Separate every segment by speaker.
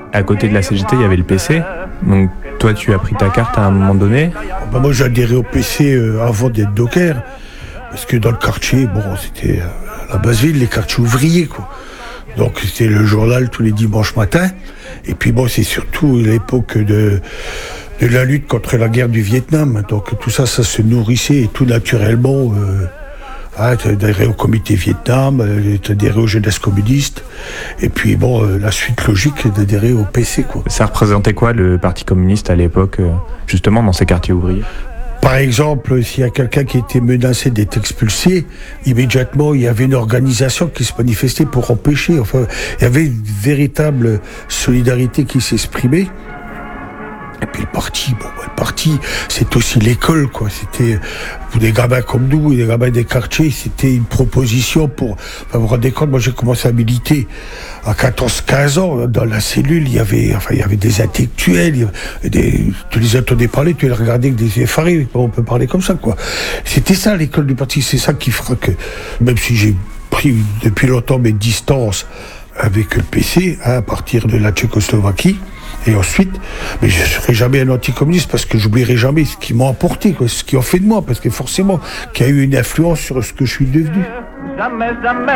Speaker 1: À côté de la CGT, il y avait le PC. Donc toi, tu as pris ta carte à un moment donné.
Speaker 2: Moi, j'ai adhéré au PC avant d'être docker. Parce que dans le quartier, c'était la base ville, les quartiers ouvriers, quoi. Donc c'était le journal tous les dimanches matins. Et puis c'est surtout l'époque de la lutte contre la guerre du Vietnam. Donc tout ça se nourrissait et tout naturellement. T'adhérais au comité Vietnam, t'adhérais aux jeunesses communistes. Et puis la suite logique est d'adhérer au PC, quoi.
Speaker 1: Ça représentait quoi le Parti communiste à l'époque, justement dans ces quartiers ouvriers ?
Speaker 2: Par exemple, s'il y a quelqu'un qui était menacé d'être expulsé, immédiatement, il y avait une organisation qui se manifestait pour empêcher. Enfin, il y avait une véritable solidarité qui s'exprimait. Et puis le parti, c'est aussi l'école, quoi. C'était, pour des gamins comme nous, des gamins des quartiers, c'était une proposition pour, vous vous rendez compte, moi j'ai commencé à militer à 14-15 ans. Dans la cellule, il y avait des intellectuels, tu les entendais parler, tu les regardais avec des yeux effarés, on peut parler comme ça, quoi. C'était ça l'école du parti, c'est ça qui fera que, même si j'ai pris depuis longtemps mes distances avec le PC, à partir de la Tchécoslovaquie, et ensuite, mais je ne serai jamais un anticommuniste parce que j'oublierai jamais ce qu'ils m'ont apporté, quoi, ce qu'ils ont fait de moi, parce que forcément, qu'il y a eu une influence sur ce que je suis devenu.
Speaker 3: Jamais,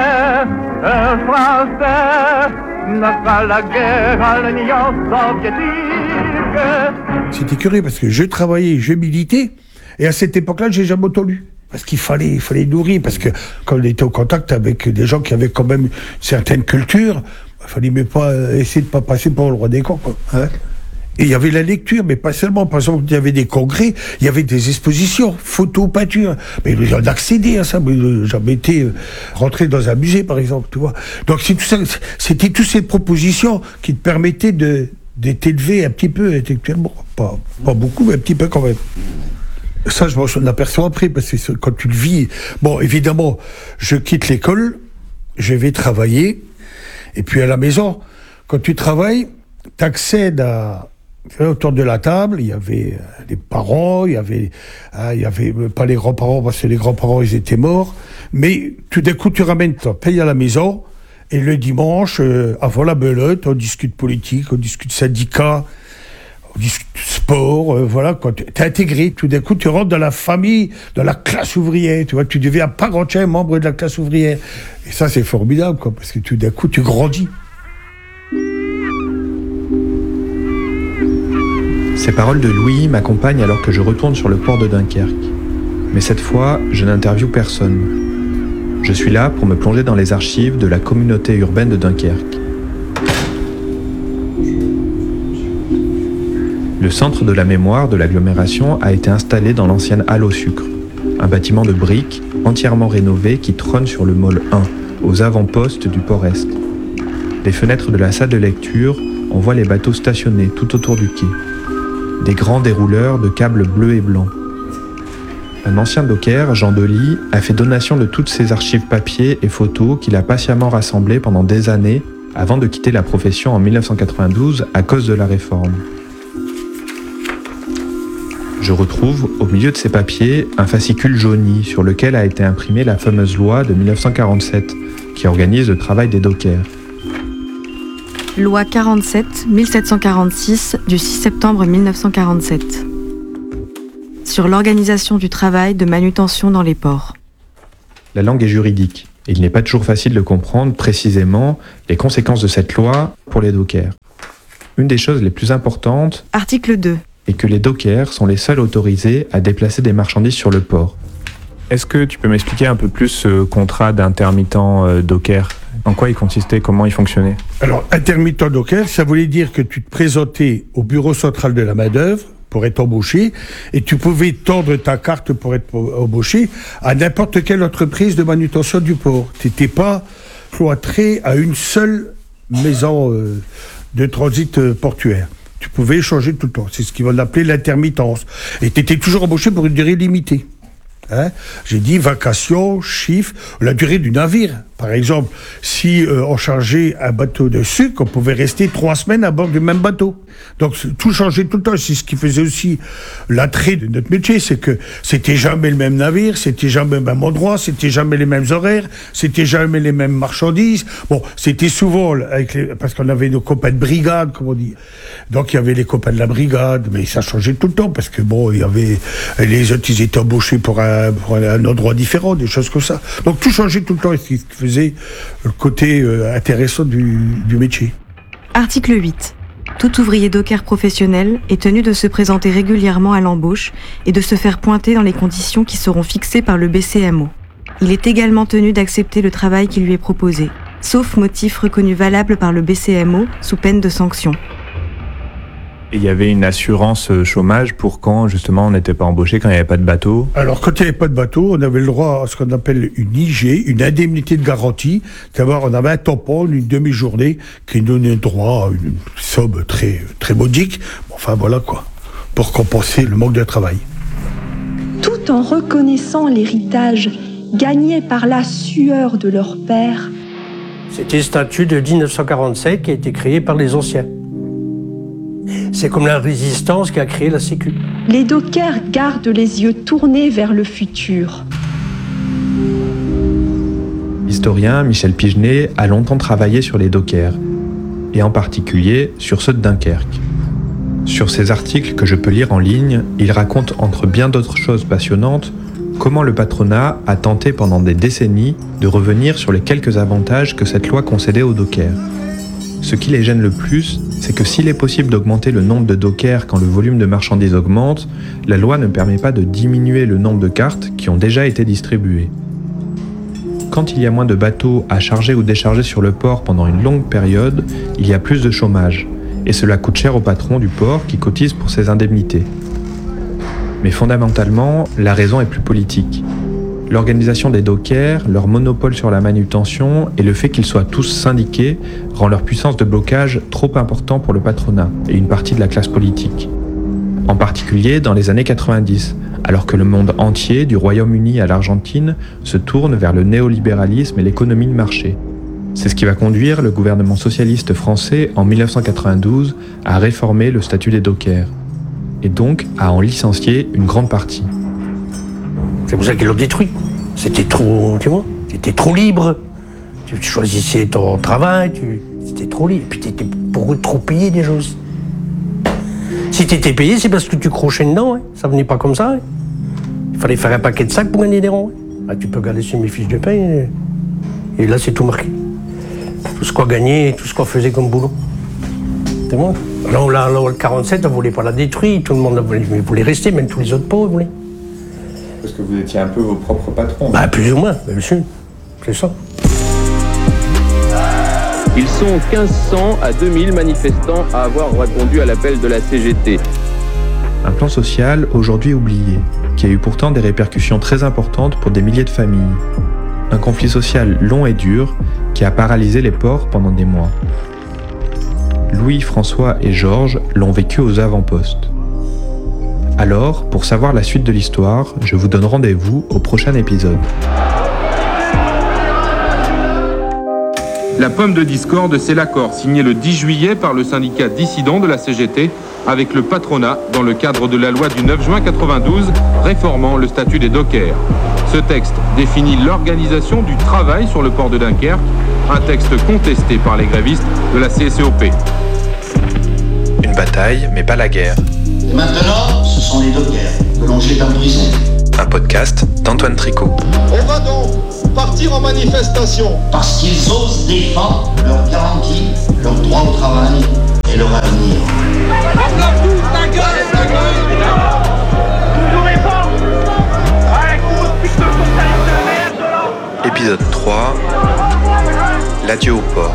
Speaker 3: un Français ne fera la guerre à l'Union soviétique.
Speaker 2: C'était curieux parce que je travaillais, je militais, et à cette époque-là, j'ai jamais auto-lu. Parce qu'il fallait nourrir, parce que quand on était au contact avec des gens qui avaient quand même une certaine culture, il fallait même pas essayer de pas passer pour le roi des cons, quoi, hein. Et il y avait la lecture, mais pas seulement. Par exemple, il y avait des congrès, il y avait des expositions, photos, peintures. Mais on accédait à ça. Mais jamais été rentré dans un musée, par exemple, tu vois. Donc c'est tout ça, c'était toutes ces propositions qui te permettaient d'être élevé un petit peu intellectuellement. Pas beaucoup, mais un petit peu quand même. Ça, je m'en aperçois après, parce que quand tu le vis... évidemment, je quitte l'école, je vais travailler, et puis à la maison, quand tu travailles, tu accèdes autour de la table, il y avait les parents, il y avait pas les grands-parents, parce que les grands-parents, ils étaient morts, mais tout d'un coup, tu ramènes ton paye à la maison, et le dimanche, avant la belote, on discute politique, on discute syndicat, on discute sport, voilà, quoi. T'es intégré, tout d'un coup, tu rentres dans la famille, dans la classe ouvrière, tu vois, tu deviens part entière membre de la classe ouvrière. Et ça, c'est formidable, quoi, parce que tout d'un coup, tu grandis.
Speaker 1: Ces paroles de Louis m'accompagnent alors que je retourne sur le port de Dunkerque. Mais cette fois, je n'interviewe personne. Je suis là pour me plonger dans les archives de la communauté urbaine de Dunkerque. Le centre de la mémoire de l'agglomération a été installé dans l'ancienne halle au sucre, un bâtiment de briques entièrement rénové qui trône sur le môle 1, aux avant-postes du port Est. Des fenêtres de la salle de lecture, on voit les bateaux stationnés tout autour du quai. Des grands dérouleurs de câbles bleus et blancs. Un ancien docker, Jean Delis, a fait donation de toutes ses archives papier et photos qu'il a patiemment rassemblées pendant des années avant de quitter la profession en 1992 à cause de la réforme. Je retrouve, au milieu de ces papiers, un fascicule jauni sur lequel a été imprimée la fameuse loi de 1947 qui organise le travail des dockers.
Speaker 4: Loi 47-1746 du 6 septembre 1947 sur l'organisation du travail de manutention dans les ports.
Speaker 1: La langue est juridique et il n'est pas toujours facile de comprendre précisément les conséquences de cette loi pour les dockers. Une des choses les plus importantes...
Speaker 4: Article 2.
Speaker 1: Et que les dockers sont les seuls autorisés à déplacer des marchandises sur le port. Est-ce que tu peux m'expliquer un peu plus ce contrat d'intermittent docker ? En quoi il consistait ? Comment il fonctionnait ?
Speaker 2: Alors, intermittent docker, ça voulait dire que tu te présentais au bureau central de la main-d'œuvre pour être embauché, et tu pouvais tendre ta carte pour être embauché à n'importe quelle entreprise de manutention du port. Tu n'étais pas cloîtré à une seule maison de transit portuaire. Tu pouvais échanger tout le temps. C'est ce qu'ils vont appeler l'intermittence. Et tu étais toujours embauché pour une durée limitée. Hein ? J'ai dit vacation, chiffre, la durée du navire. Par exemple, si on chargeait un bateau de sucre, on pouvait rester 3 semaines à bord du même bateau. Donc tout changeait tout le temps. C'est ce qui faisait aussi l'attrait de notre métier, c'est que c'était jamais le même navire, c'était jamais le même endroit, c'était jamais les mêmes horaires, c'était jamais les mêmes marchandises. Bon, c'était souvent parce qu'on avait nos copains de brigade, comme on dit. Donc il y avait les copains de la brigade, mais ça changeait tout le temps parce que bon, il y avait les autres, ils étaient embauchés pour un endroit différent, des choses comme ça. Donc tout changeait tout le temps, et ce qui faisait le côté intéressant du métier.
Speaker 4: Article 8. Tout ouvrier docker professionnel est tenu de se présenter régulièrement à l'embauche et de se faire pointer dans les conditions qui seront fixées par le BCMO. Il est également tenu d'accepter le travail qui lui est proposé, sauf motif reconnu valable par le BCMO sous peine de sanction.
Speaker 1: Il y avait une assurance chômage pour quand justement on n'était pas embauché, quand il n'y avait pas de bateau? Alors
Speaker 2: quand il n'y avait pas de bateau, on avait le droit à ce qu'on appelle une IG, une indemnité de garantie. D'abord on avait un tampon, une demi-journée qui nous donnait droit à une somme très, très modique. Enfin voilà quoi, pour compenser le manque de travail.
Speaker 5: Tout en reconnaissant l'héritage gagné par la sueur de leur père.
Speaker 6: C'était le statut de 1947 qui a été créé par les anciens. C'est comme la résistance qui a créé la Sécu.
Speaker 5: Les dockers gardent les yeux tournés vers le futur.
Speaker 1: L'historien Michel Pigenet a longtemps travaillé sur les dockers, et en particulier sur ceux de Dunkerque. Sur ces articles que je peux lire en ligne, il raconte entre bien d'autres choses passionnantes comment le patronat a tenté pendant des décennies de revenir sur les quelques avantages que cette loi concédait aux dockers. Ce qui les gêne le plus, c'est que s'il est possible d'augmenter le nombre de dockers quand le volume de marchandises augmente, la loi ne permet pas de diminuer le nombre de cartes qui ont déjà été distribuées. Quand il y a moins de bateaux à charger ou décharger sur le port pendant une longue période, il y a plus de chômage, et cela coûte cher aux patrons du port qui cotisent pour ces indemnités. Mais fondamentalement, la raison est plus politique. L'organisation des dockers, leur monopole sur la manutention et le fait qu'ils soient tous syndiqués rend leur puissance de blocage trop important pour le patronat et une partie de la classe politique. En particulier dans les années 90, alors que le monde entier, du Royaume-Uni à l'Argentine, se tourne vers le néolibéralisme et l'économie de marché. C'est ce qui va conduire le gouvernement socialiste français en 1992 à réformer le statut des dockers, et donc à en licencier une grande partie.
Speaker 6: C'est pour ça qu'ils l'ont détruit. C'était trop, tu vois, t'étais trop libre. Tu choisissais ton travail, c'était trop libre. Et puis t'étais pour eux trop payé des choses. Si t'étais payé, c'est parce que tu crochais dedans. Hein. Ça venait pas comme ça. Hein. Il fallait faire un paquet de sacs pour gagner des ronds. Hein. Ah, tu peux regarder sur mes fiches de paie. Et là, c'est tout marqué. Tout ce qu'on gagnait, tout ce qu'on faisait comme boulot. C'est bon. Là, le 47, on voulait pas la détruire. Tout le monde voulait rester, même tous les autres pauvres voulaient.
Speaker 1: Parce que vous étiez un peu vos propres patrons.
Speaker 6: Bah, plus ou moins, bien sûr. C'est ça.
Speaker 7: Ils sont 1500 à 2000 manifestants à avoir répondu à l'appel de la CGT.
Speaker 1: Un plan social aujourd'hui oublié, qui a eu pourtant des répercussions très importantes pour des milliers de familles. Un conflit social long et dur qui a paralysé les ports pendant des mois. Louis, François et Georges l'ont vécu aux avant-postes. Alors, pour savoir la suite de l'histoire, je vous donne rendez-vous au prochain épisode.
Speaker 8: La pomme de discorde, c'est l'accord signé le 10 juillet par le syndicat dissident de la CGT avec le patronat dans le cadre de la loi du 9 juin 92 réformant le statut des dockers. Ce texte définit l'organisation du travail sur le port de Dunkerque, un texte contesté par les grévistes de la CSCOP.
Speaker 1: Une bataille, mais pas la guerre.
Speaker 9: Et maintenant, ce sont les dockers que l'on jette en prison.
Speaker 1: Un podcast d'Antoine Tricot.
Speaker 10: On va donc partir en manifestation.
Speaker 9: Parce qu'ils osent défendre leurs garanties, leur droit au travail et leur avenir.
Speaker 1: Épisode 3. L'adieu au port.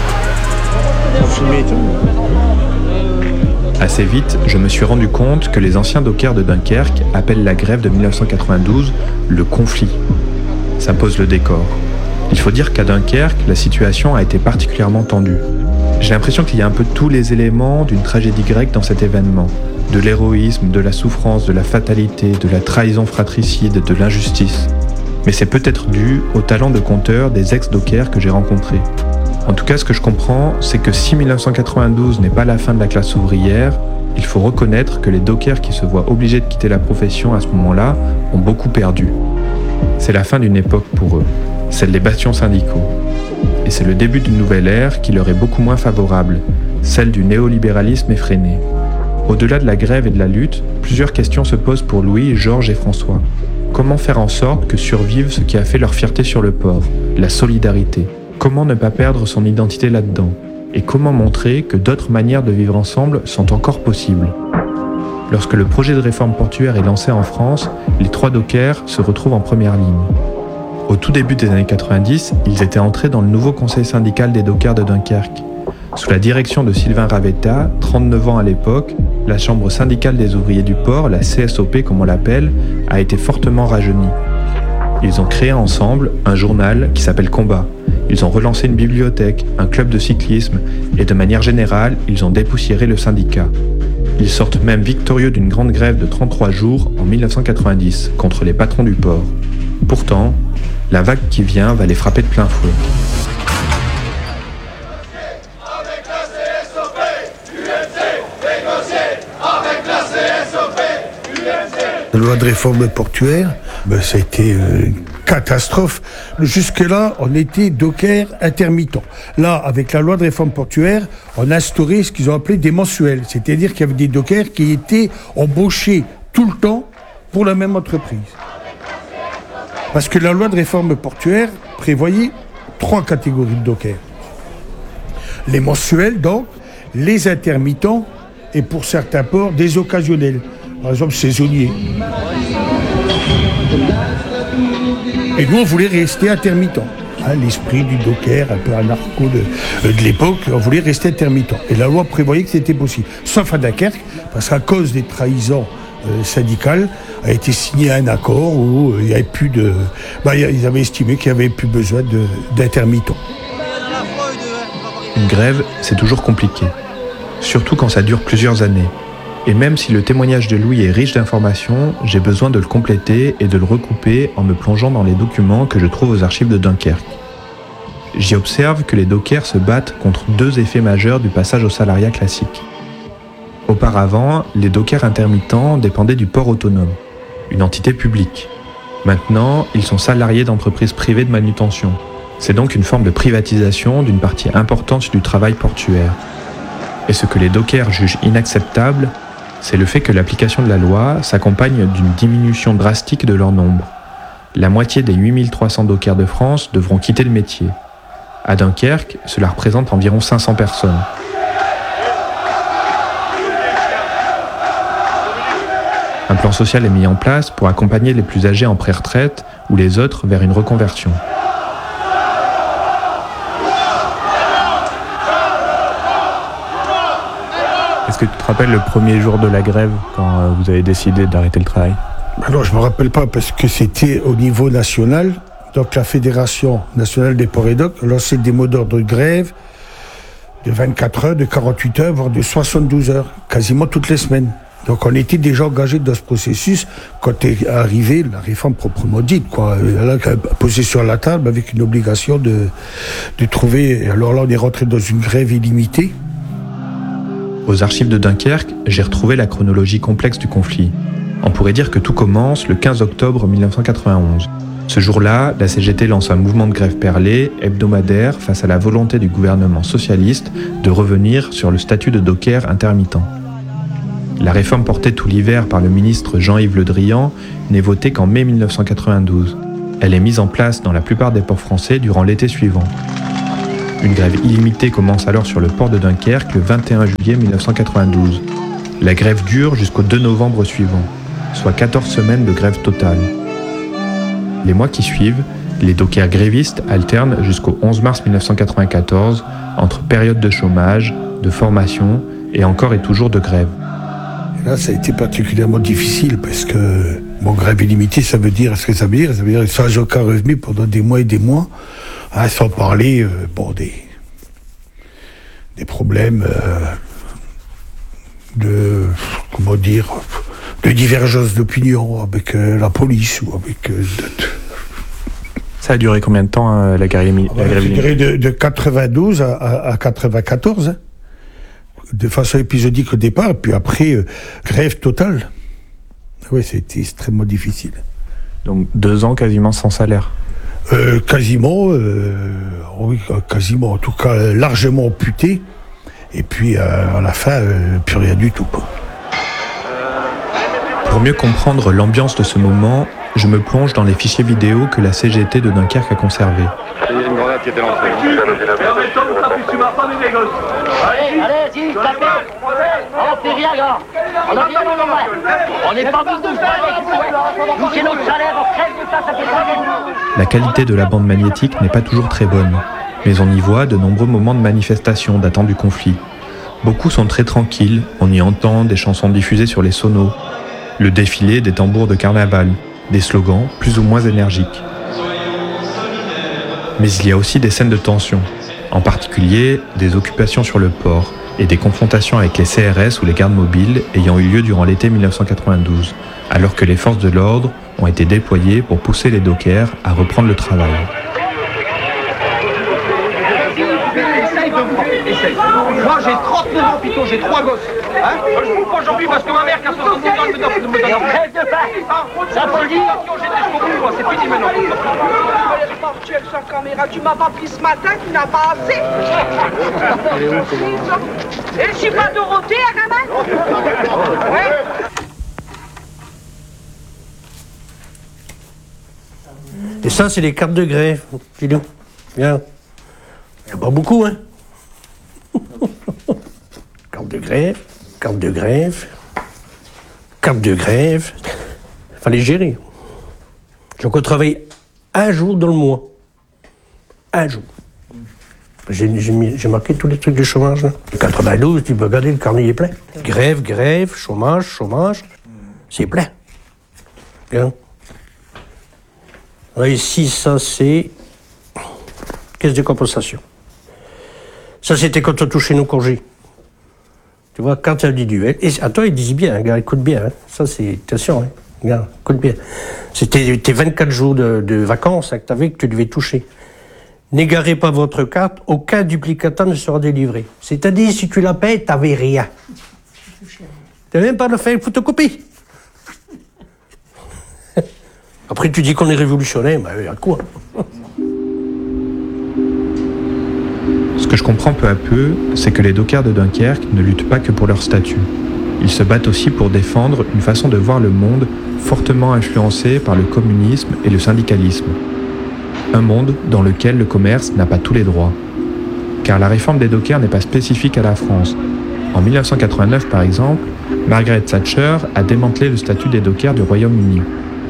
Speaker 1: Assez vite, je me suis rendu compte que les anciens dockers de Dunkerque appellent la grève de 1992 le conflit. Ça pose le décor. Il faut dire qu'à Dunkerque, la situation a été particulièrement tendue. J'ai l'impression qu'il y a un peu tous les éléments d'une tragédie grecque dans cet événement. De l'héroïsme, de la souffrance, de la fatalité, de la trahison fratricide, de l'injustice. Mais c'est peut-être dû au talent de conteur des ex-dockers que j'ai rencontrés. En tout cas, ce que je comprends, c'est que si 1992 n'est pas la fin de la classe ouvrière, il faut reconnaître que les dockers qui se voient obligés de quitter la profession à ce moment-là ont beaucoup perdu. C'est la fin d'une époque pour eux, celle des bastions syndicaux. Et c'est le début d'une nouvelle ère qui leur est beaucoup moins favorable, celle du néolibéralisme effréné. Au-delà de la grève et de la lutte, plusieurs questions se posent pour Louis, Georges et François. Comment faire en sorte que survive ce qui a fait leur fierté sur le port, la solidarité ? Comment ne pas perdre son identité là-dedans ? Et comment montrer que d'autres manières de vivre ensemble sont encore possibles ? Lorsque le projet de réforme portuaire est lancé en France, les 3 dockers se retrouvent en première ligne. Au tout début des années 90, ils étaient entrés dans le nouveau conseil syndical des dockers de Dunkerque. Sous la direction de Sylvain Ravetta, 39 ans à l'époque, la chambre syndicale des ouvriers du port, la CSOP comme on l'appelle, a été fortement rajeunie. Ils ont créé ensemble un journal qui s'appelle Combat. Ils ont relancé une bibliothèque, un club de cyclisme et de manière générale, ils ont dépoussiéré le syndicat. Ils sortent même victorieux d'une grande grève de 33 jours en 1990 contre les patrons du port. Pourtant, la vague qui vient va les frapper de plein fouet.
Speaker 2: La loi de réforme portuaire, ça a été une catastrophe. Jusque-là, on était dockers intermittents. Là, avec la loi de réforme portuaire, on a instauré ce qu'ils ont appelé des mensuels. C'est-à-dire qu'il y avait des dockers qui étaient embauchés tout le temps pour la même entreprise. Parce que la loi de réforme portuaire prévoyait 3 catégories de dockers. Les mensuels, donc, les intermittents et pour certains ports, des occasionnels. Par exemple, saisonniers. Et nous, on voulait rester intermittents. L'esprit du docker, un peu anarcho de l'époque, on voulait rester intermittents. Et la loi prévoyait que c'était possible. Sauf à Dunkerque, parce qu'à cause des trahisons syndicales, a été signé un accord où il n'y avait plus de... ils avaient estimé qu'il n'y avait plus besoin d'intermittents.
Speaker 1: Une grève, c'est toujours compliqué. Surtout quand ça dure plusieurs années. Et même si le témoignage de Louis est riche d'informations, j'ai besoin de le compléter et de le recouper en me plongeant dans les documents que je trouve aux archives de Dunkerque. J'y observe que les dockers se battent contre 2 effets majeurs du passage au salariat classique. Auparavant, les dockers intermittents dépendaient du port autonome, une entité publique. Maintenant, ils sont salariés d'entreprises privées de manutention. C'est donc une forme de privatisation d'une partie importante du travail portuaire. Et ce que les dockers jugent inacceptable, c'est le fait que l'application de la loi s'accompagne d'une diminution drastique de leur nombre. La moitié des 8300 dockers de France devront quitter le métier. À Dunkerque, cela représente environ 500 personnes. Un plan social est mis en place pour accompagner les plus âgés en pré-retraite ou les autres vers une reconversion. Est-ce que tu te rappelles le premier jour de la grève, quand vous avez décidé d'arrêter le travail ?
Speaker 2: Alors, je ne me rappelle pas, parce que c'était au niveau national. Donc, la Fédération nationale des ports et docks lançait des mots d'ordre de grève de 24 heures, de 48 heures, voire de 72 heures, quasiment toutes les semaines. Donc, on était déjà engagés dans ce processus quand est arrivée la réforme proprement dite, quoi. Là, posée sur la table avec une obligation de trouver... Alors là, on est rentré dans une grève illimitée.
Speaker 1: Aux archives de Dunkerque, j'ai retrouvé la chronologie complexe du conflit. On pourrait dire que tout commence le 15 octobre 1991. Ce jour-là, la CGT lance un mouvement de grève perlé, hebdomadaire, face à la volonté du gouvernement socialiste de revenir sur le statut de docker intermittent. La réforme portée tout l'hiver par le ministre Jean-Yves Le Drian n'est votée qu'en mai 1992. Elle est mise en place dans la plupart des ports français durant l'été suivant. Une grève illimitée commence alors sur le port de Dunkerque le 21 juillet 1992. La grève dure jusqu'au 2 novembre suivant, soit 14 semaines de grève totale. Les mois qui suivent, les dockers grévistes alternent jusqu'au 11 mars 1994 entre période de chômage, de formation et encore et toujours de grève.
Speaker 2: Et là, ça a été particulièrement difficile parce que, grève illimitée, ça veut dire sans aucun revenu pendant des mois et des mois. Sans parler des problèmes de divergence d'opinion avec la police ou avec
Speaker 1: Ça a duré combien de temps, la grève
Speaker 2: Ça a duré de 92 à 94, hein. De façon épisodique au départ, puis après, grève totale. Oui, c'était extrêmement difficile.
Speaker 1: Donc 2 ans quasiment sans salaire.
Speaker 2: Quasiment, oui, quasiment, en tout cas largement amputé. Et puis à la fin, plus rien du tout.
Speaker 1: Pour mieux comprendre l'ambiance de ce moment, je me plonge dans les fichiers vidéo que la CGT de Dunkerque a conservés.
Speaker 3: Il y a une grenade qui était lancée.
Speaker 11: Allez, tapez. On fait rien, gars. On a rien dans nos mains. On n'est pas tous de nous, c'est notre salaire, on crève de ça fait pas.
Speaker 1: La qualité de la bande magnétique n'est pas toujours très bonne, mais on y voit de nombreux moments de manifestation datant du conflit. Beaucoup sont très tranquilles, on y entend des chansons diffusées sur les sonos, le défilé des tambours de carnaval, des slogans plus ou moins énergiques. Mais il y a aussi des scènes de tension, en particulier des occupations sur le port et des confrontations avec les CRS ou les gardes mobiles ayant eu lieu durant l'été 1992, alors que les forces de l'ordre ont été déployées pour pousser les dockers à reprendre le travail.
Speaker 12: Moi j'ai 39 ans, Pito, j'ai 3 gosses. Hein, je vous pas aujourd'hui parce que ma mère qui a 70 ans, elle me donne.
Speaker 11: Et on crève de faim. Ça faut le dire.
Speaker 12: J'étais jusqu'au bout, moi, c'est fini maintenant.
Speaker 13: Les portuels sur caméra, tu m'as pas pris ce matin, tu n'as pas assez. Et je suis pas Dorothée, quand même. Ouais.
Speaker 6: Et ça, c'est les cartes de grève. Dis-nous. Bien. Il n'y a pas beaucoup, hein. Carte de grève, carte de grève, carte de grève. Fallait gérer. Donc on travaille 1 jour dans le mois. 1 jour. J'ai marqué tous les trucs de chômage. Là. 92, tu peux regarder, le carnet est plein. Grève, grève, chômage, chômage. C'est plein. Bien. Là, ici, ça, c'est caisse de compensation. Ça, c'était quand on touchait nos congés. Tu vois, carte individuelle. Et attends, ils disent bien, hein, gars, écoute bien. Hein. Ça, c'est... Attention, hein. Regarde, écoute bien. C'était tes 24 jours de vacances hein, que tu devais toucher. N'égarez pas votre carte, aucun duplicata ne sera délivré. C'est-à-dire, si tu la payes, t'avais rien. T'as même pas fait une photocopie. Après, tu dis qu'on est révolutionnaire, mais à quoi?
Speaker 1: Ce que je comprends peu à peu, c'est que les dockers de Dunkerque ne luttent pas que pour leur statut. Ils se battent aussi pour défendre une façon de voir le monde fortement influencée par le communisme et le syndicalisme. Un monde dans lequel le commerce n'a pas tous les droits. Car la réforme des dockers n'est pas spécifique à la France. En 1989, par exemple, Margaret Thatcher a démantelé le statut des dockers du Royaume-Uni.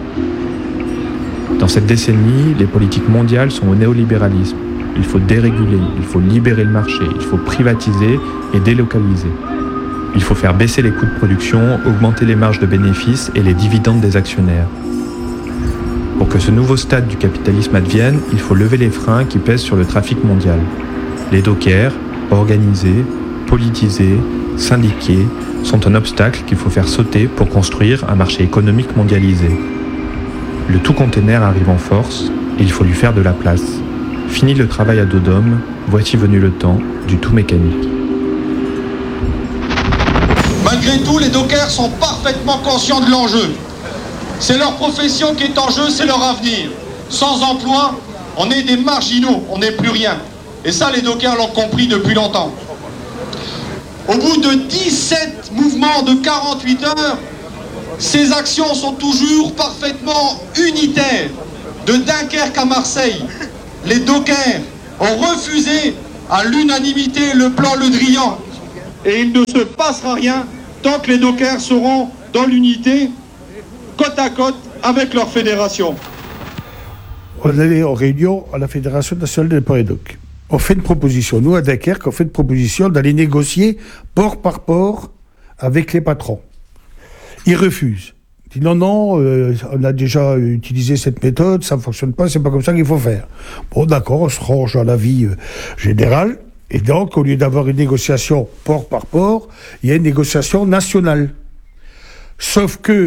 Speaker 1: Dans cette décennie, les politiques mondiales sont au néolibéralisme. Il faut déréguler, il faut libérer le marché, il faut privatiser et délocaliser. Il faut faire baisser les coûts de production, augmenter les marges de bénéfices et les dividendes des actionnaires. Pour que ce nouveau stade du capitalisme advienne, il faut lever les freins qui pèsent sur le trafic mondial. Les dockers, organisés, politisés, syndiqués, sont un obstacle qu'il faut faire sauter pour construire un marché économique mondialisé. Le tout container arrive en force et il faut lui faire de la place. Fini le travail à dos d'homme, voici venu le temps du tout mécanique.
Speaker 10: Malgré tout, les dockers sont parfaitement conscients de l'enjeu. C'est leur profession qui est en jeu, c'est leur avenir. Sans emploi, on est des marginaux, on n'est plus rien. Et ça, les dockers l'ont compris depuis longtemps. Au bout de 17 mouvements de 48 heures, ces actions sont toujours parfaitement unitaires. De Dunkerque à Marseille, les dockers ont refusé à l'unanimité le plan Le Drian. Et il ne se passera rien tant que les dockers seront dans l'unité, côte à côte avec leur fédération.
Speaker 2: On allait en réunion à la Fédération nationale des ports et docks. On fait une proposition. Nous, à Dunkerque, on fait une proposition d'aller négocier port par port avec les patrons. Ils refusent. Ils disent non, on a déjà utilisé cette méthode, ça ne fonctionne pas, c'est pas comme ça qu'il faut faire. Bon, d'accord, on se range à l'avis général. Et donc, au lieu d'avoir une négociation port par port, il y a une négociation nationale. Sauf que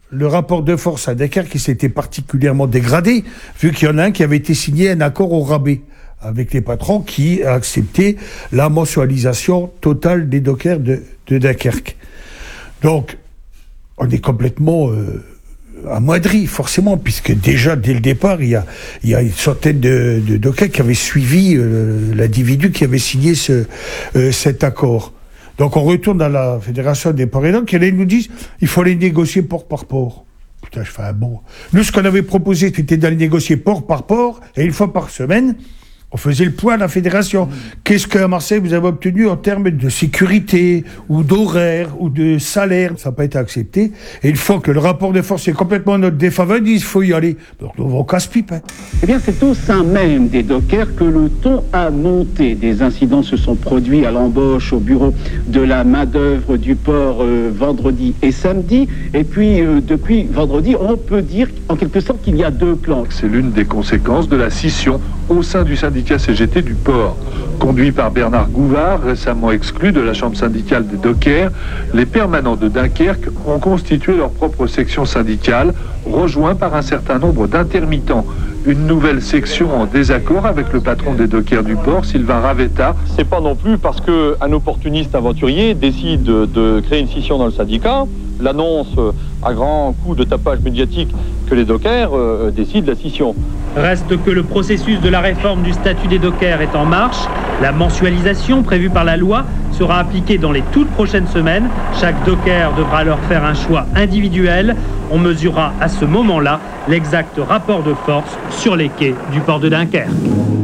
Speaker 2: le rapport de force à Dunkerque qui s'était particulièrement dégradé, vu qu'il y en a un qui avait été signé un accord au rabais avec les patrons qui a accepté la mensualisation totale des dockers de Dunkerque. Donc, on est complètement amoindri, forcément, puisque déjà, dès le départ, il y a une centaine de dockers qui avaient suivi l'individu qui avait signé cet accord. Donc, on retourne à la Fédération des ports et docks, et là, ils nous disent il faut les négocier port par port. Putain, je fais bon. Nous, ce qu'on avait proposé, c'était d'aller négocier port par port, et une fois par semaine, on faisait le point à la fédération. Qu'est-ce qu'à Marseille vous avez obtenu en termes de sécurité, ou d'horaire, ou de salaire? Ça n'a pas été accepté. Et une fois que le rapport de force est complètement en notre défaveur, ils disent il faut y aller. Donc on casse-pipe. Hein.
Speaker 14: Eh bien, c'est au sein même des dockers que le ton a monté. Des incidents se sont produits à l'embauche au bureau de la main-d'œuvre du port vendredi et samedi. Et puis, depuis vendredi, on peut dire en quelque sorte qu'il y a deux clans.
Speaker 15: C'est l'une des conséquences de la scission au sein du syndicat CGT du port. Conduit par Bernard Gouvard, récemment exclu de la chambre syndicale des dockers, les permanents de Dunkerque ont constitué leur propre section syndicale, rejoints par un certain nombre d'intermittents. Une nouvelle section en désaccord avec le patron des dockers du port, Sylvain Ravetta.
Speaker 16: C'est pas non plus parce qu'un opportuniste aventurier décide de créer une scission dans le syndicat, l'annonce à grand coup de tapage médiatique que les dockers décident la scission.
Speaker 17: Reste que le processus de la réforme du statut des dockers est en marche. La mensualisation prévue par la loi sera appliquée dans les toutes prochaines semaines. Chaque docker devra alors faire un choix individuel. On mesurera à ce moment-là l'exact rapport de force sur les quais du port de Dunkerque.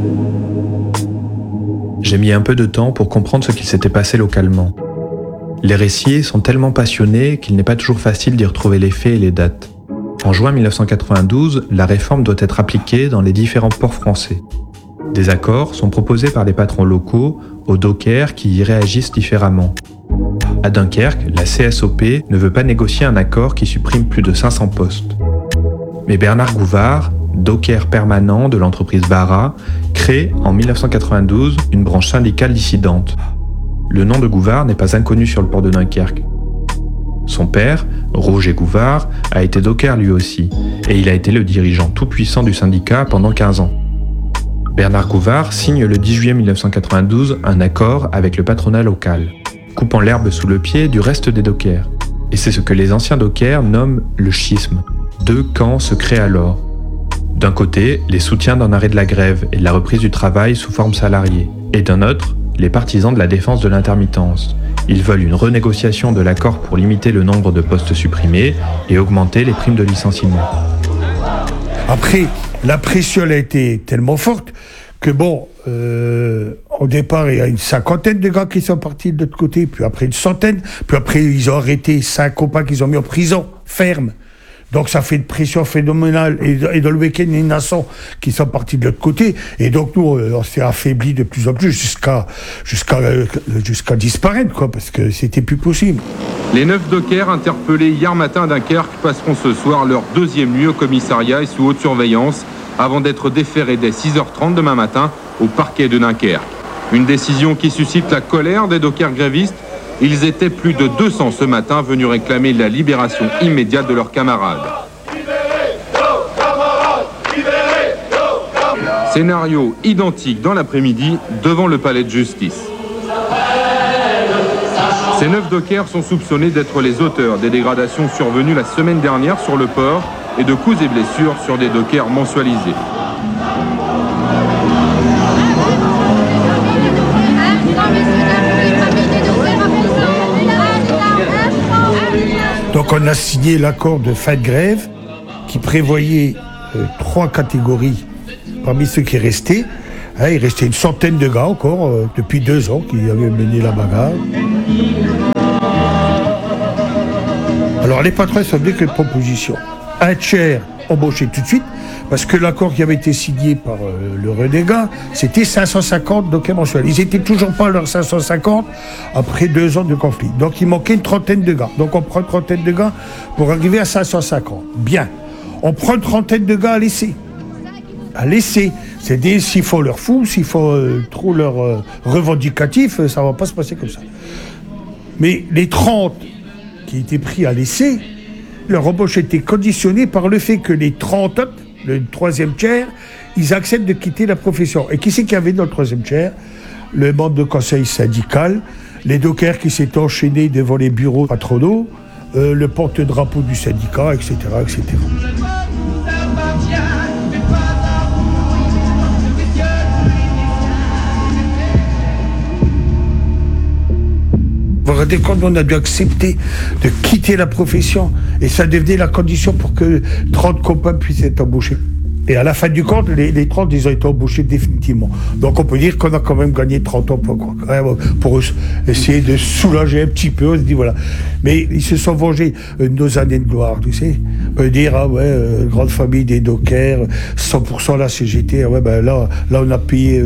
Speaker 1: J'ai mis un peu de temps pour comprendre ce qui s'était passé localement. Les récits sont tellement passionnés qu'il n'est pas toujours facile d'y retrouver les faits et les dates. En juin 1992, la réforme doit être appliquée dans les différents ports français. Des accords sont proposés par les patrons locaux aux dockers qui y réagissent différemment. À Dunkerque, la CSOP ne veut pas négocier un accord qui supprime plus de 500 postes. Mais Bernard Gouvard, docker permanent de l'entreprise Bara, crée en 1992 une branche syndicale dissidente. Le nom de Gouvard n'est pas inconnu sur le port de Dunkerque. Son père, Roger Gouvard, a été docker lui aussi, et il a été le dirigeant tout-puissant du syndicat pendant 15 ans. Bernard Gouvard signe le 10 juillet 1992 un accord avec le patronat local, coupant l'herbe sous le pied du reste des dockers. Et c'est ce que les anciens dockers nomment le schisme. Deux camps se créent alors. D'un côté, les soutiens d'un arrêt de la grève et de la reprise du travail sous forme salariée, et d'un autre, les partisans de la défense de l'intermittence. Ils veulent une renégociation de l'accord pour limiter le nombre de postes supprimés et augmenter les primes de licenciement.
Speaker 2: Après, la pression a été tellement forte que au départ, il y a une cinquantaine de gars qui sont partis de l'autre côté, puis après une centaine, puis après ils ont arrêté 5 copains qu'ils ont mis en prison, ferme. Donc ça fait une pression phénoménale. Et dans le week-end, il y a une nation qui sont partis de l'autre côté. Et donc nous, on s'est affaiblis de plus en plus jusqu'à disparaître, quoi, parce que c'était plus possible.
Speaker 8: Les 9 dockers interpellés hier matin à Dunkerque passeront ce soir leur 2e nuit au commissariat et sous haute surveillance avant d'être déférés dès 6h30 demain matin au parquet de Dunkerque. Une décision qui suscite la colère des dockers grévistes. Ils étaient plus de 200 ce matin venus réclamer la libération immédiate de leurs camarades. Scénario identique dans l'après-midi devant le palais de justice. Ces 9 dockers sont soupçonnés d'être les auteurs des dégradations survenues la semaine dernière sur le port et de coups et blessures sur des dockers mensualisés.
Speaker 2: Donc on a signé l'accord de fin de grève qui prévoyait 3 catégories parmi ceux qui restaient. Il restait une centaine de gars encore depuis 2 ans qui avaient mené la bagarre. Alors les patrons sont venus avec une proposition. Un tiers embauché tout de suite, parce que l'accord qui avait été signé par le renégat, c'était 550 dockers mensuels. Ils n'étaient toujours pas à leurs 550 après 2 ans de conflit. Donc il manquait une trentaine de gars. Donc on prend une trentaine de gars pour arriver à 550. Bien. On prend une trentaine de gars à laisser. À laisser. C'est-à-dire s'il faut leur fou, s'il faut trop leur revendicatif, ça ne va pas se passer comme ça. Mais les 30 qui étaient pris à laisser, Leur embauche était conditionnée par le fait que les 30 autres, le troisième tiers, ils acceptent de quitter la profession. Et qui c'est qu'il y avait dans le troisième tiers? Le membre de conseil syndical, les dockers qui s'étaient enchaînés devant les bureaux patronaux, le porte-drapeau du syndicat, etc., etc. Vous vous rendez compte, on a dû accepter de quitter la profession. Et ça devenait la condition pour que 30 copains puissent être embauchés. Et à la fin du compte, les 30, ils ont été embauchés définitivement. Donc on peut dire qu'on a quand même gagné 30 ans pour essayer de soulager un petit peu. On se dit voilà. Mais ils se sont vengés de nos années de gloire, tu sais. On peut dire, ah ouais, grande famille des dockers, 100% la CGT, ah ouais, ben là on a payé.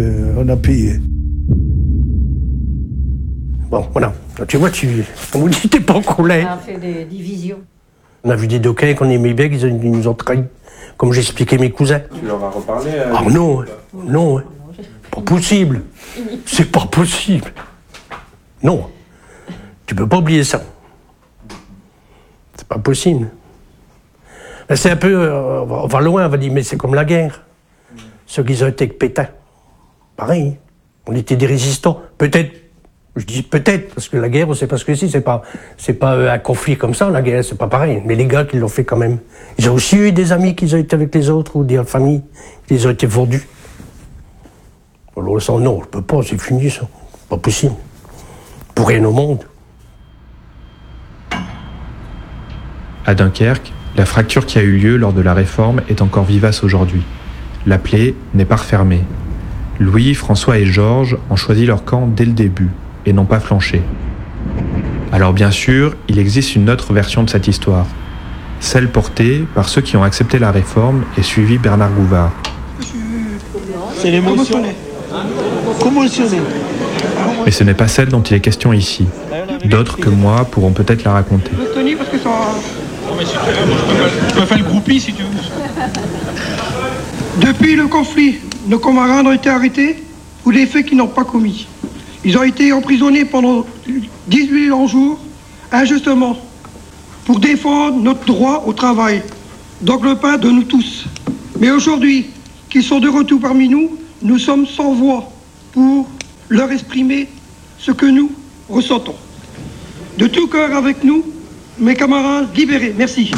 Speaker 6: Bon, voilà. Tu vois, on vous dit, t'es pas en colère.
Speaker 18: On a fait des divisions.
Speaker 6: On a vu des dockers qu'on aimait bien, qu'ils nous ont trahis. Comme j'expliquais mes cousins.
Speaker 1: Tu leur as reparlé
Speaker 6: Ah non, non, pas possible. C'est pas possible. Non, tu peux pas oublier ça. C'est pas possible. C'est un peu, on va loin, on va dire, mais c'est comme la guerre. Ceux qui ont été avec Pétain, pareil, on était des résistants. Peut-être, je dis peut-être, parce que la guerre, on sait pas ce que c'est pas un conflit comme ça, la guerre, c'est pas pareil. Mais les gars qui l'ont fait quand même, ils ont aussi eu des amis qui ont été avec les autres, ou des familles, qui ont été vendus. Alors ça, non, je peux pas, c'est fini ça. Pas possible. Pour rien au monde.
Speaker 1: À Dunkerque, la fracture qui a eu lieu lors de la réforme est encore vivace aujourd'hui. La plaie n'est pas refermée. Louis, François et Georges ont choisi leur camp dès le début et n'ont pas flanché. Alors bien sûr, il existe une autre version de cette histoire, celle portée par ceux qui ont accepté la réforme et suivi Bernard Gouvard.
Speaker 19: C'est l'émotion. Commotionné.
Speaker 1: Mais ce n'est pas celle dont il est question ici. D'autres que moi pourront peut-être la raconter.
Speaker 19: Parce que ça... Non mais si tu veux, je peux faire le groupie si tu veux.
Speaker 13: Depuis le conflit, nos camarades ont été arrêtés pour des faits qu'ils n'ont pas commis. Ils ont été emprisonnés pendant 18 longs jours, injustement, pour défendre notre droit au travail, donc le pain de nous tous. Mais aujourd'hui, qu'ils sont de retour parmi nous, nous sommes sans voix pour leur exprimer ce que nous ressentons. De tout cœur avec nous, mes camarades libérés. Merci.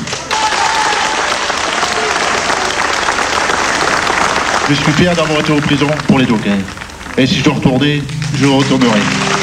Speaker 20: Je suis fier d'avoir été en prison pour les dockers. Et si je dois retourner, je retournerai.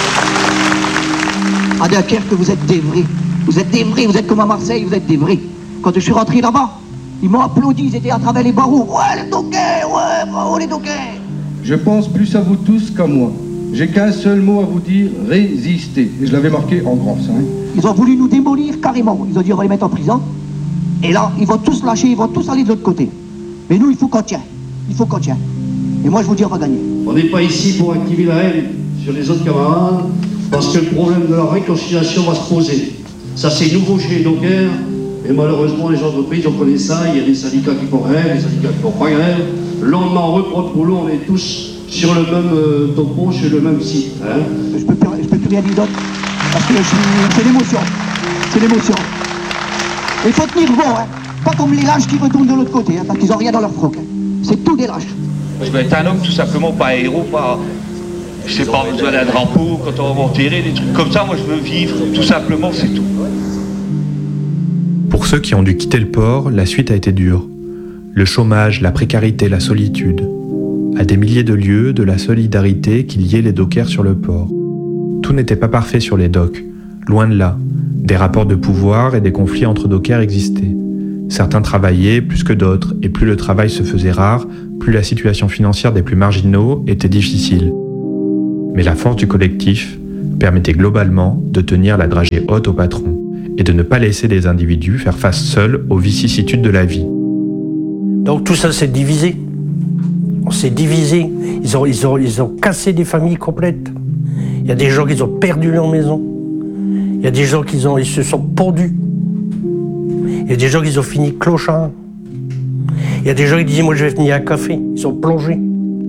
Speaker 21: À Dunkerque, vous êtes des vrais. Vous êtes des vrais, vous êtes comme à Marseille, vous êtes des vrais. Quand je suis rentré là-bas, ils m'ont applaudi, ils étaient à travers les barreaux. Ouais, les dockers, ouais, bravo les dockers.
Speaker 22: Je pense plus à vous tous qu'à moi. J'ai qu'un seul mot à vous dire, résister. Et je l'avais marqué en grand, ça. Hein.
Speaker 21: Ils ont voulu nous démolir carrément. Ils ont dit on va les mettre en prison. Et là, ils vont tous lâcher, ils vont tous aller de l'autre côté. Mais nous, il faut qu'on tienne. Il faut qu'on tienne. Et moi, je vous dis, on va gagner.
Speaker 9: On n'est pas ici pour activer la haine sur les autres camarades, parce que le problème de la réconciliation va se poser. Ça, c'est nouveau chez les dockers, et malheureusement, les entreprises, on connaît ça, il y a des syndicats qui font grève, des syndicats qui font pas grève. Le lendemain, on reprend le boulot, on est tous sur le même topo, sur le même site. Hein.
Speaker 21: Je peux plus rien dire d'autre, parce que c'est l'émotion. C'est l'émotion. Il faut tenir bon, hein. Pas comme les lâches qui retournent de l'autre côté, hein, parce qu'ils n'ont rien dans leur froc. Hein. C'est tout des lâches.
Speaker 19: Je veux être un homme tout simplement, pas un héros, pas... Je sais pas, besoin d'un drapeau, quand on va enterrer, des trucs comme ça, moi je veux vivre, tout simplement, c'est tout.
Speaker 1: Pour ceux qui ont dû quitter le port, la suite a été dure. Le chômage, la précarité, la solitude. À des milliers de lieux, de la solidarité qui liait les dockers sur le port. Tout n'était pas parfait sur les docks, loin de là. Des rapports de pouvoir et des conflits entre dockers existaient. Certains travaillaient plus que d'autres, et plus le travail se faisait rare, plus la situation financière des plus marginaux était difficile. Mais la force du collectif permettait globalement de tenir la dragée haute au patron et de ne pas laisser les individus faire face seuls aux vicissitudes de la vie.
Speaker 6: Donc tout ça s'est divisé. On s'est divisé. Ils ont cassé des familles complètes. Il y a des gens qui ont perdu leur maison. Il y a des gens qui se sont pendus. Il y a des gens qui ont fini clochards. Il y a des gens qui disaient, moi je vais venir à un café. Ils sont plongés.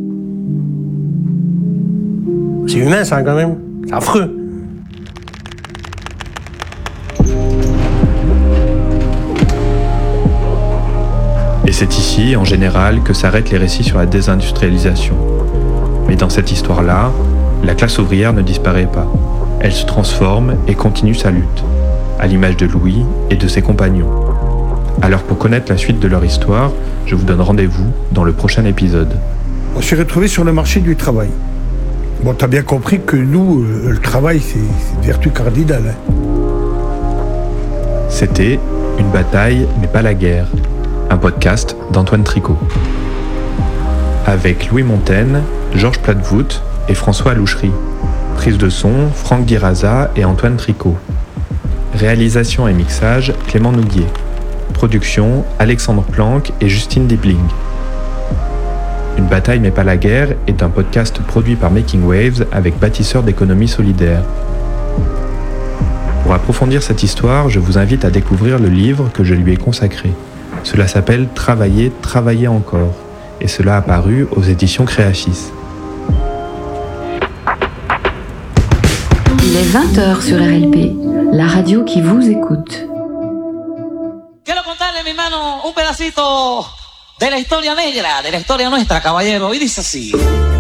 Speaker 6: C'est humain ça quand même. C'est affreux.
Speaker 1: Et c'est ici, en général, que s'arrêtent les récits sur la désindustrialisation. Mais dans cette histoire-là, la classe ouvrière ne disparaît pas. Elle se transforme et continue sa lutte, à l'image de Louis et de ses compagnons. Alors pour connaître la suite de leur histoire, je vous donne rendez-vous dans le prochain épisode.
Speaker 2: On s'est retrouvé sur le marché du travail. Bon, t'as bien compris que nous, le travail, c'est une vertu cardinale.
Speaker 1: C'était Une bataille, mais pas la guerre, un podcast d'Antoine Tricot. Avec Louis Montaigne, Georges Platevout et François Alouchery. Prise de son, Franck Diraza et Antoine Tricot. Réalisation et mixage, Clément Nouguier. Production, Alexandre Planck et Justine Dibling. Une bataille mais pas la guerre est un podcast produit par Making Waves avec Bâtisseurs d'économie solidaire. Pour approfondir cette histoire, je vous invite à découvrir le livre que je lui ai consacré. Cela s'appelle « Travailler, travailler encore » et cela a paru aux éditions Créacis.
Speaker 4: Il est 20h sur RLP, la radio qui vous écoute.
Speaker 18: Quiero contarle, mi hermano, un pedacito de la historia negra, de la historia nuestra, caballero, y dice así.